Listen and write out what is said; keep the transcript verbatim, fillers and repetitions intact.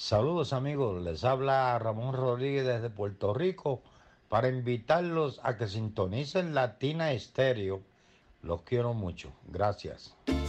Saludos amigos, les habla Ramón Rodríguez desde Puerto Rico para invitarlos a que sintonicen Latina Estéreo. Los quiero mucho, gracias.